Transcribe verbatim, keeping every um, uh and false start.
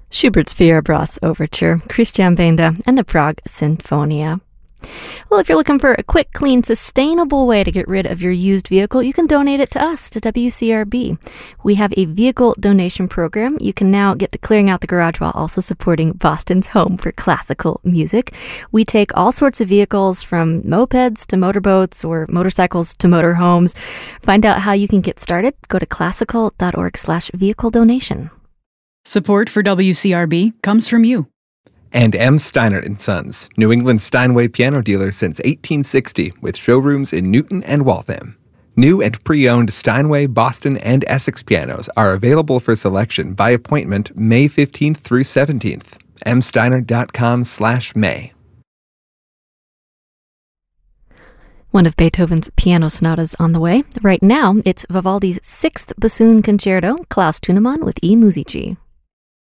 Schubert's Fierabras Overture, Christian Benda, and the Prague Sinfonia. Well, if you're looking for a quick, clean, sustainable way to get rid of your used vehicle, you can donate it to us, to W C R B. We have a vehicle donation program. You can now get to clearing out the garage while also supporting Boston's home for classical music. We take all sorts of vehicles from mopeds to motorboats or motorcycles to motorhomes. Find out how you can get started. Go to classical.org slash vehicle donation. Support for W C R B comes from you. And M. Steiner and Sons, New England Steinway piano dealer since eighteen sixty, with showrooms in Newton and Waltham. New and pre-owned Steinway, Boston, and Essex pianos are available for selection by appointment May fifteenth through seventeenth. m steiner dot com slash may. One of Beethoven's piano sonatas on the way. Right now, it's Vivaldi's sixth bassoon concerto, Klaus Tunemann with E Musici.